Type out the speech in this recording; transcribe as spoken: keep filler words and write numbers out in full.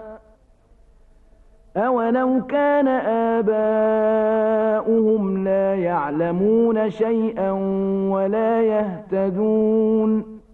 أولو كان آباؤهم لا يعلمون شيئا ولا يهتدون